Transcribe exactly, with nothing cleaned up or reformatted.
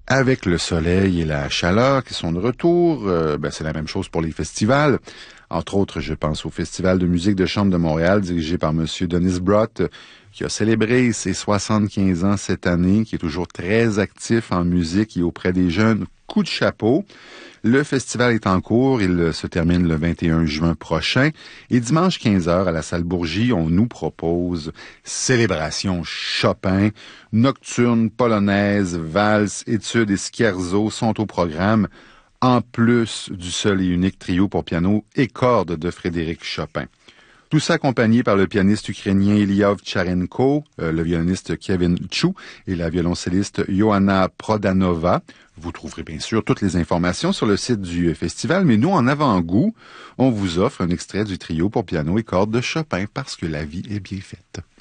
Avec le soleil et la chaleur qui sont de retour, euh, ben c'est la même chose pour les festivals. Entre autres, je pense au Festival de musique de chambre de Montréal, dirigé par Monsieur Denis Brott, qui a célébré ses soixante-quinze ans cette année, qui est toujours très actif en musique et auprès des jeunes. Coup de chapeau. Le festival est en cours, il se termine le vingt et un juin prochain. Et dimanche quinze heures à la salle Bourgie, on nous propose célébration Chopin, nocturne, polonaise, valse, études et scherzo sont au programme, en plus du seul et unique trio pour piano et cordes de Frédéric Chopin. Tout ça accompagné par le pianiste ukrainien Iliov Tcharenko, euh, le violoniste Kevin Chou et la violoncelliste Johanna Prodanova. Vous trouverez bien sûr toutes les informations sur le site du festival, mais nous, en avant-goût, on vous offre un extrait du trio pour piano et cordes de Chopin parce que la vie est bien faite.